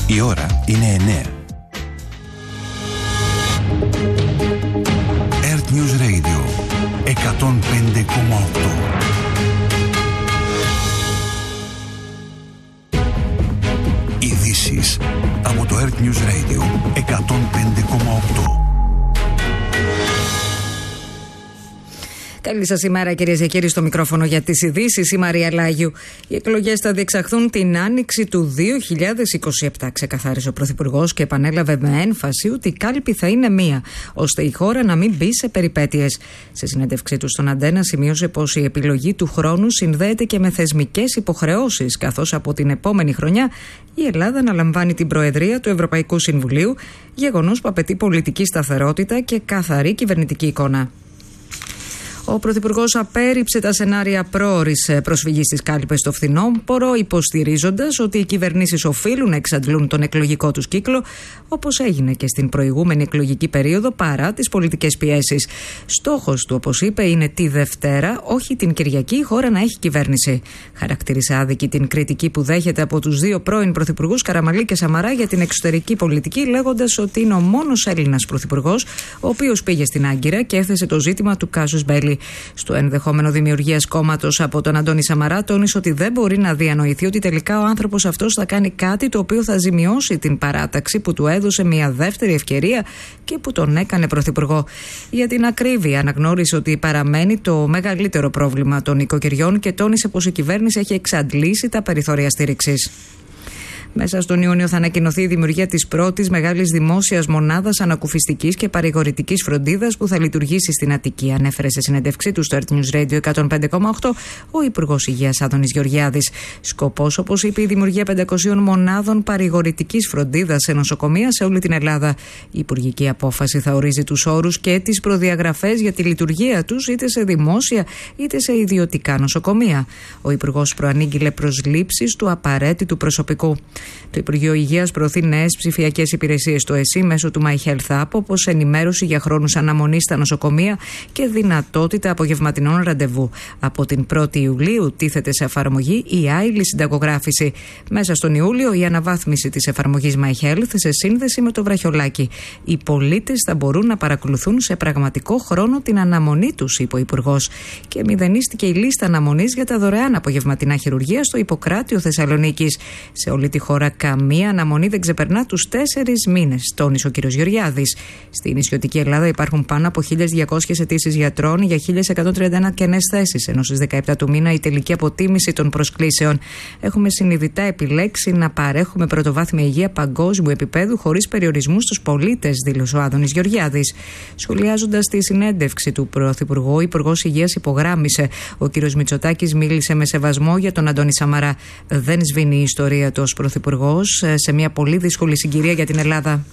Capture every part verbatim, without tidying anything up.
Η ώρα είναι εννέα. Earth News Radio εκατόν πέντε κόμμα οκτώ. Ειδήσεις από το Earth News Radio εκατόν πέντε κόμμα οκτώ. Καλή σας ημέρα, κυρίες και κύριοι, στο μικρόφωνο για τις ειδήσεις, η Μαρία Λάγιου. Οι εκλογές θα διεξαχθούν την άνοιξη του δύο χιλιάδες είκοσι επτά, ξεκαθάρισε ο Πρωθυπουργός και επανέλαβε με έμφαση ότι η κάλπη θα είναι μία, ώστε η χώρα να μην μπει σε περιπέτειες. Σε συνέντευξή του στον Αντένα, σημείωσε πως η επιλογή του χρόνου συνδέεται και με θεσμικές υποχρεώσεις, καθώς από την επόμενη χρονιά η Ελλάδα αναλαμβάνει την Προεδρία του Ευρωπαϊκού Συμβουλίου, γεγονός που απαιτεί πολιτική σταθερότητα και καθαρή κυβερνητική εικόνα. Ο Πρωθυπουργός απέρριψε τα σενάρια πρόωρης προσφυγής στις κάλπες στο φθινόπωρο, υποστηρίζοντας ότι οι κυβερνήσεις οφείλουν να εξαντλούν τον εκλογικό τους κύκλο, όπως έγινε και στην προηγούμενη εκλογική περίοδο, παρά τις πολιτικές πιέσεις. Στόχος του, όπως είπε, είναι τη Δευτέρα, όχι την Κυριακή, η χώρα να έχει κυβέρνηση. Χαρακτήρισε άδικη την κριτική που δέχεται από τους δύο πρώην πρωθυπουργούς, Καραμανλή και Σαμαρά, για την εξωτερική πολιτική, λέγοντας ότι είναι ο μόνος Έλληνας πρωθυπουργός ο οποίος πήγε στην Άγκυρα και έθεσε το ζήτημα του κάσους Μπέλη. Στο ενδεχόμενο δημιουργίας κόμματος από τον Αντώνη Σαμαρά, τόνισε ότι δεν μπορεί να διανοηθεί ότι τελικά ο άνθρωπος αυτός θα κάνει κάτι το οποίο θα ζημιώσει την παράταξη που του έδωσε μια δεύτερη ευκαιρία και που τον έκανε πρωθυπουργό. Για την ακρίβεια, αναγνώρισε ότι παραμένει το μεγαλύτερο πρόβλημα των οικοκυριών και τόνισε πως η κυβέρνηση έχει εξαντλήσει τα περιθώρια στήριξης. Μέσα στον Ιούνιο θα ανακοινωθεί η δημιουργία της πρώτης μεγάλης δημόσιας μονάδας ανακουφιστικής και παρηγορητικής φροντίδας που θα λειτουργήσει στην Αττική, ανέφερε σε συνέντευξή του στο Earth News Radio εκατόν πέντε κόμμα οκτώ ο Υπουργός Υγείας Άδωνης Γεωργιάδης. Σκοπός, όπως είπε, η δημιουργία πεντακοσίων μονάδων παρηγορητικής φροντίδας σε νοσοκομεία σε όλη την Ελλάδα. Η υπουργική απόφαση θα ορίζει τους όρους και τις προδιαγραφές για τη λειτουργία τους, είτε σε δημόσια είτε σε ιδιωτικά νοσοκομεία. Ο Υπουργός προανήγγειλε προσλήψεις του απαραίτητου προσωπικού. Το Υπουργείο Υγείας προωθεί νέες ψηφιακές υπηρεσίες στο ΕΣΥ μέσω του My Health App, όπως ενημέρωση για χρόνους αναμονής στα νοσοκομεία και δυνατότητα απογευματινών ραντεβού. Από την πρώτη Ιουλίου τίθεται σε εφαρμογή η άειλη συνταγογράφηση. Μέσα στον Ιούλιο η αναβάθμιση της εφαρμογής My Health σε σύνδεση με το βραχιολάκι. Οι πολίτες θα μπορούν να παρακολουθούν σε πραγματικό χρόνο την αναμονή τους, είπε ο Υπουργός. Και μηδενίστηκε η λίστα αναμονής για τα δωρεάν απογευματινά χειρουργία στο Ιπποκράτιο Θεσσαλονίκης. Σε όλη τη χώρα καμία αναμονή δεν ξεπερνά τους τέσσερις μήνες, τόνισε ο κ. Γεωργιάδης. Στη νησιωτική Ελλάδα υπάρχουν πάνω από χίλιες διακόσιες αιτήσεις γιατρών για χίλιες εκατόν τριάντα ένα κενές θέσεις, ενώ στις δεκαεπτά του μήνα η τελική αποτίμηση των προσκλήσεων. Έχουμε συνειδητά επιλέξει να παρέχουμε πρωτοβάθμια υγεία παγκόσμιου επίπεδου χωρίς περιορισμού στους πολίτες, δήλωσε ο Άδωνης Γεωργιάδης. Σχολιάζοντας τη συνέντευξη του Πρωθυπουργού, ο Υπουργός Υγείας υπογράμμισε: ο κ. Μητσοτάκης μίλησε με σεβασμό για τον Αντώνη Σαμαρά. Δεν σβήνει η ιστορία του ως Πρωθυπουργός σε μια πολύ δύσκολη συγκυρία για την Ελλάδα.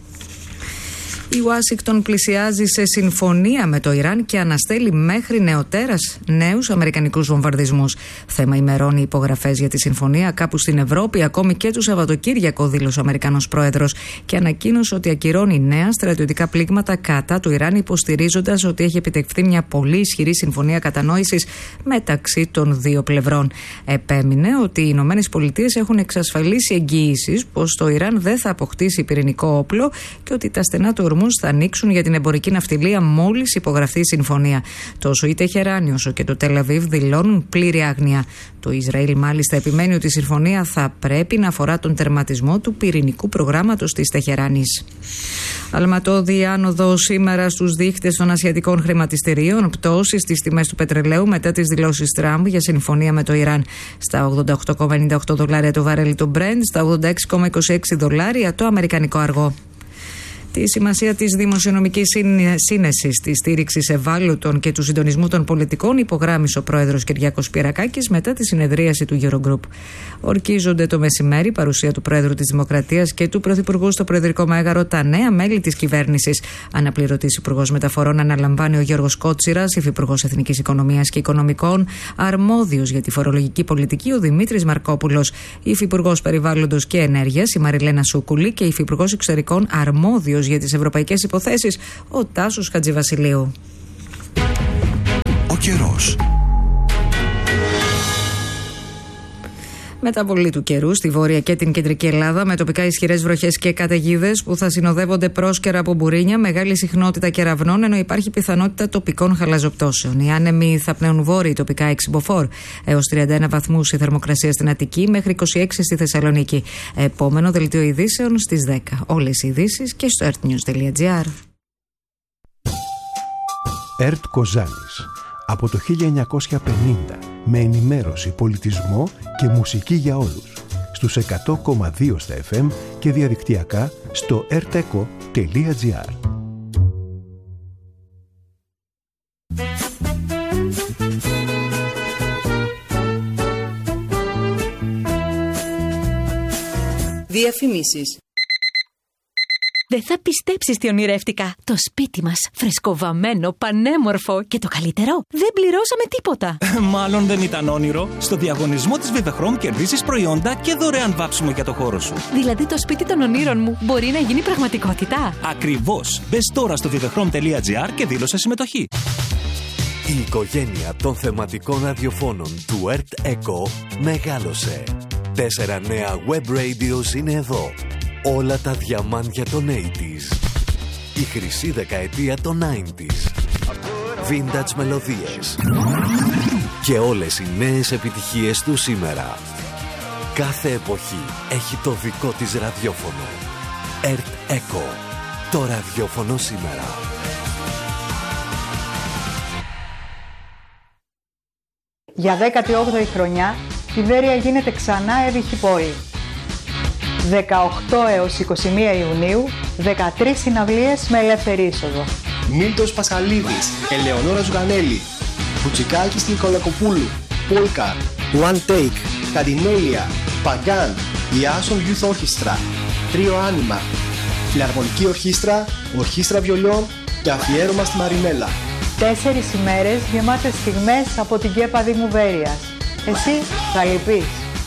Η Ουάσιγκτον πλησιάζει σε συμφωνία με το Ιράν και αναστέλει μέχρι νεοτέρας νέους αμερικανικούς βομβαρδισμούς. Θέμα ημερών οι υπογραφές για τη συμφωνία κάπου στην Ευρώπη, ακόμη και του Σαββατοκύριακο, δήλωσε ο Αμερικανός πρόεδρος και ανακοίνωσε ότι ακυρώνει νέα στρατιωτικά πλήγματα κατά του Ιράν, υποστηρίζοντας ότι έχει επιτευχθεί μια πολύ ισχυρή συμφωνία κατανόησης μεταξύ των δύο πλευρών. Επέμεινε ότι οι Ηνωμένες Πολιτείες έχουν εξασφαλίσει εγγυήσεις πως το Ιράν δεν θα αποκτήσει πυρηνικό όπλο και ότι τα στενά του ορμού θα ανοίξουν για την εμπορική ναυτιλία μόλις υπογραφεί η συμφωνία. Τόσο η Τεχεράνη όσο και το Τελ Αβίβ δηλώνουν πλήρη άγνοια. Το Ισραήλ μάλιστα επιμένει ότι η συμφωνία θα πρέπει να αφορά τον τερματισμό του πυρηνικού προγράμματος της Τεχεράνης. Αλματώδη άνοδο σήμερα στους δείχτες των ασιατικών χρηματιστηρίων, πτώση στις τιμές του πετρελαίου μετά τις δηλώσεις Τραμπ για συμφωνία με το Ιράν. Στα ογδόντα οκτώ κόμμα ενενήντα οκτώ δολάρια το βαρέλι το Brent, στα ογδόντα έξι κόμμα είκοσι έξι δολάρια το αμερικανικό αργό. Τη σημασία της δημοσιονομικής σύνεσης, της στήριξης ευάλωτων και του συντονισμού των πολιτικών υπογράμμισε ο πρόεδρος Κυριάκος Πυρακάκης μετά τη συνεδρίαση του Eurogroup. Ορκίζονται το μεσημέρι, παρουσία του Πρόεδρου της Δημοκρατίας και του Πρωθυπουργού στο Προεδρικό Μέγαρο, τα νέα μέλη της κυβέρνησης. Αναπληρωτής Υπουργός Μεταφορών αναλαμβάνει ο Γιώργος Κότσιρας, Υφυπουργός Εθνικής Οικονομίας και Οικονομικών, αρμόδιος για τη φορολογική πολιτική ο Δημήτρης Μαρκόπουλος, Υφυπουργός Περιβάλλοντος και Ενέργειας η Μαριλένα Σούκουλη και Υφυπουργός Εξωτερικών αρμόδιος για τις ευρωπαϊκές υποθέσεις ο Τάσος Χατζηβασιλείου. Ο καιρός. Μεταβολή του καιρού στη βόρεια και την κεντρική Ελλάδα, με τοπικά ισχυρές βροχές και καταιγίδες που θα συνοδεύονται πρόσκαιρα από μπουρίνια, μεγάλη συχνότητα κεραυνών, ενώ υπάρχει πιθανότητα τοπικών χαλαζοπτώσεων. Οι άνεμοι θα πνέουν βόρειοι, τοπικά έξι μποφόρ, έως τριάντα ένα βαθμούς η θερμοκρασία στην Αττική, μέχρι είκοσι έξι στη Θεσσαλονίκη. Επόμενο δελτίο ειδήσεων στις δέκα. Όλες οι ειδήσεις και στο ερτ νιους τελεία τζι άρ. ΕΡΤ Κοζάνης. Από το χίλια εννιακόσια πενήντα, με ενημέρωση, πολιτισμό και μουσική για όλους. Στους εκατό κόμμα δύο στα εφ εμ και διαδικτυακά στο ερτεκο τελεία τζι άρ. Διαφημίσεις. Δεν θα πιστέψεις τι ονειρεύτηκα. Το σπίτι μας, φρεσκοβαμμένο, πανέμορφο και το καλύτερο, δεν πληρώσαμε τίποτα. Μάλλον δεν ήταν όνειρο. Στο διαγωνισμό της Vivechrom κερδίσεις προϊόντα και δωρεάν βάψιμο για το χώρο σου. Δηλαδή το σπίτι των ονείρων μου μπορεί να γίνει πραγματικότητα. Ακριβώς. Μπες τώρα στο vivechrom τελεία τζι άρ και δήλωσε συμμετοχή. Η οικογένεια των θεματικών ραδιοφώνων του ΕΡΤ Echo μεγάλωσε. Τέσσερα νέα web radios είναι εδώ. Όλα τα διαμάντια των ογδόντα. Η χρυσή δεκαετία των ενενήντα. Vintage μελωδίες. Και όλες οι νέες επιτυχίες του σήμερα. Κάθε εποχή έχει το δικό της ραδιόφωνο. ΕΡΤ Echo. Το ραδιόφωνο σήμερα. Για δέκατη όγδοη χρονιά, η Βέρεια γίνεται ξανά έβυχη πόλη. δεκαοκτώ έως είκοσι μία Ιουνίου, δεκατρείς συναυλίες με ελεύθερη είσοδο. Μίλτος Πασχαλίδης, Ελεονόρα Ζουγανέλη, Μπουτσικάκης Νικολακοπούλου, Πόλκα, One Take, Καρινέλια, Παγκάν, η Άσον Youth Orchestra, Τρίο Άνιμα, Φιλαρμονική Ορχήστρα, Ορχήστρα Βιολιών και αφιέρωμα στη Μαρινέλα. Τέσσερις ημέρες γεμάτες στιγμές από την Κέπα Δήμου Βέρειας. Εσύ θα λυπείς.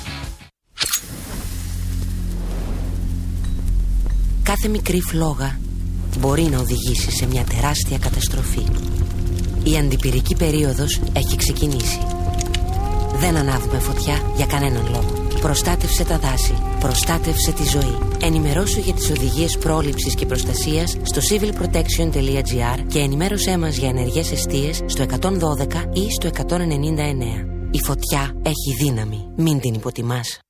Κάθε μικρή φλόγα μπορεί να οδηγήσει σε μια τεράστια καταστροφή. Η αντιπυρική περίοδος έχει ξεκινήσει. Δεν ανάβουμε φωτιά για κανέναν λόγο. Προστάτευσε τα δάση. Προστάτευσε τη ζωή. Ενημερώσου για τις οδηγίες πρόληψης και προστασίας στο civil protection τελεία τζι άρ και ενημέρωσέ μας για ενεργές εστίες στο εκατόν δώδεκα ή στο εκατόν ενενήντα εννέα. Η φωτιά έχει δύναμη. Μην την υποτιμάς.